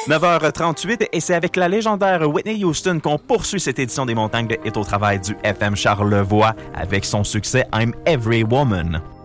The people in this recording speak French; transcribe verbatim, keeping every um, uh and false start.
neuf heures trente-huit, et c'est avec la légendaire Whitney Houston qu'on poursuit cette édition des Montagnes de Hit au travail du F M Charlevoix avec son succès I'm Every Woman.